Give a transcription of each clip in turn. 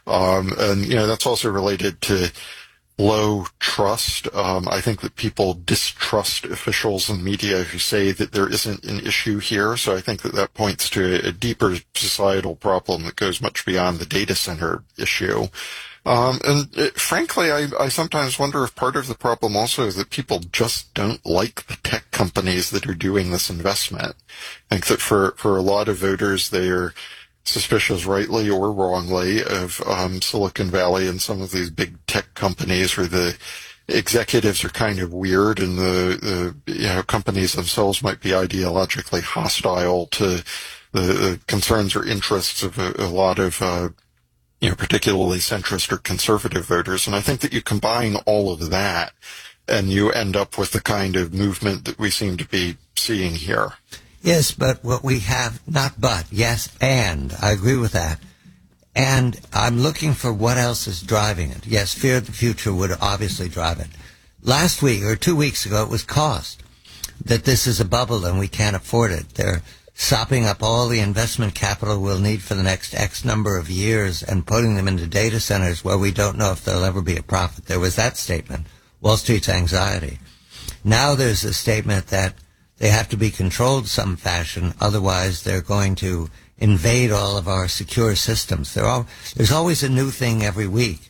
And, that's also related to low trust. I think that people distrust officials and media who say that there isn't an issue here. So I think that points to a deeper societal problem that goes much beyond the data center issue. Frankly, I sometimes wonder if part of the problem also is that people just don't like the tech companies that are doing this investment. I think that for a lot of voters, they are suspicious, rightly or wrongly, of Silicon Valley and some of these big tech companies where the executives are kind of weird and the companies themselves might be ideologically hostile to the concerns or interests of a lot of particularly centrist or conservative voters. And I think that you combine all of that and you end up with the kind of movement that we seem to be seeing here. Yes, but what we have, not but, yes, and. I agree with that. And I'm looking for what else is driving it. Yes, fear of the future would obviously drive it. Last week or 2 weeks ago, it was cost. That this is a bubble and we can't afford it. They're sopping up all the investment capital we'll need for the next X number of years and putting them into data centers where we don't know if there'll ever be a profit. There was that statement, Wall Street's anxiety. Now there's a statement that they have to be controlled some fashion, otherwise they're going to invade all of our secure systems. There's always a new thing every week.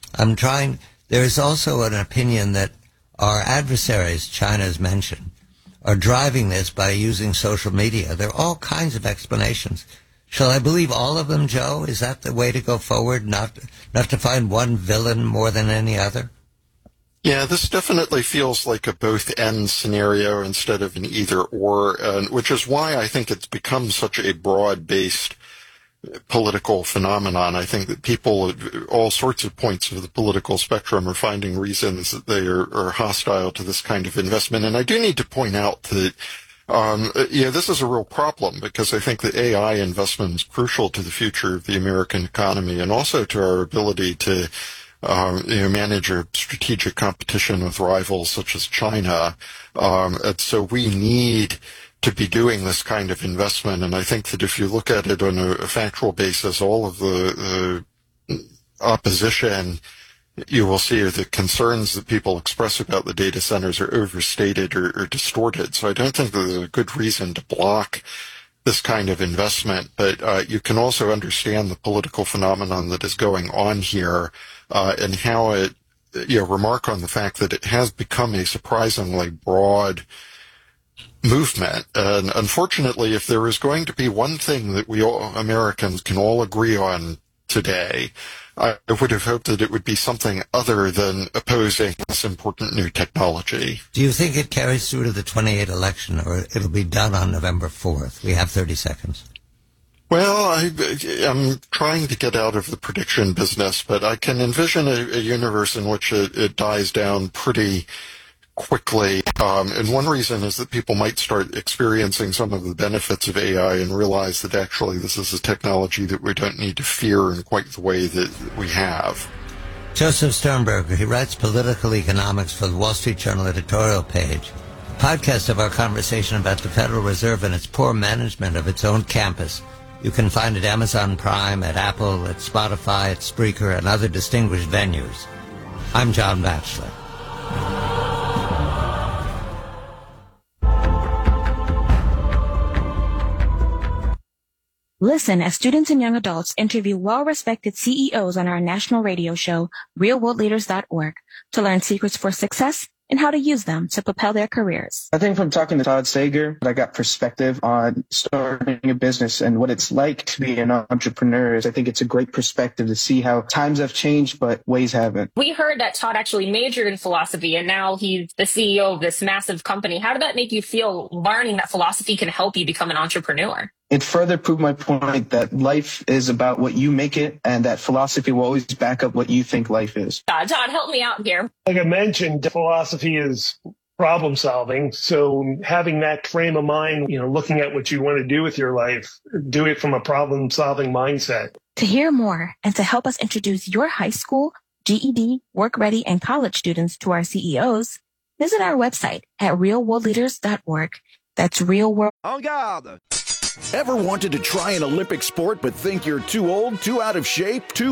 There's also an opinion that our adversaries, China's mentioned, are driving this by using social media. There are all kinds of explanations. Shall I believe all of them, Joe? Is that the way to go forward, not to find one villain more than any other? Yeah, this definitely feels like a both-and scenario instead of an either-or, which is why I think it's become such a broad-based political phenomenon. I think that people at all sorts of points of the political spectrum are finding reasons that they are hostile to this kind of investment. And I do need to point out that this is a real problem because I think that AI investment is crucial to the future of the American economy and also to our ability to manage a strategic competition with rivals such as China. And so we need to be doing this kind of investment. And I think that if you look at it on a factual basis, all of the opposition, you will see the concerns that people express about the data centers are overstated or distorted. So I don't think there's a good reason to block this kind of investment, but you can also understand the political phenomenon that is going on here and how it, remark on the fact that it has become a surprisingly broad movement. And unfortunately, if there is going to be one thing that we all Americans can all agree on today, I would have hoped that it would be something other than opposing this important new technology. Do you think it carries through to the 28 election, or it'll be done on November 4th? We have 30 seconds. Well, I'm trying to get out of the prediction business, but I can envision a universe in which it dies down pretty quickly. And one reason is that people might start experiencing some of the benefits of AI and realize that actually this is a technology that we don't need to fear in quite the way that we have. Joseph Sternberger, he writes political economics for the Wall Street Journal editorial page. A podcast of our conversation about the Federal Reserve and its poor management of its own campus. You can find at Amazon Prime, at Apple, at Spotify, at Spreaker, and other distinguished venues. I'm John Batchelor. Listen as students and young adults interview well-respected CEOs on our national radio show, realworldleaders.org, to learn secrets for success and how to use them to propel their careers. I think from talking to Todd Sager, I got perspective on starting a business and what it's like to be an entrepreneur. I think it's a great perspective to see how times have changed, but ways haven't. We heard that Todd actually majored in philosophy, and now he's the CEO of this massive company. How did that make you feel, learning that philosophy can help you become an entrepreneur? It further proved my point that life is about what you make it, and that philosophy will always back up what you think life is. Todd, help me out here. Like I mentioned, philosophy is problem solving. So having that frame of mind, looking at what you want to do with your life, do it from a problem solving mindset. To hear more and to help us introduce your high school, GED, work ready, and college students to our CEOs, visit our website at realworldleaders.org. That's real world. En garde! Ever wanted to try an Olympic sport but think you're too old, too out of shape, too